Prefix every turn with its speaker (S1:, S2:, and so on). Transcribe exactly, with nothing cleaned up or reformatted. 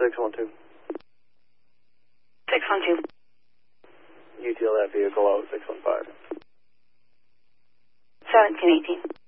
S1: six one two.
S2: six one two.
S1: U T L that vehicle out six one five.
S2: seventeen eighteen.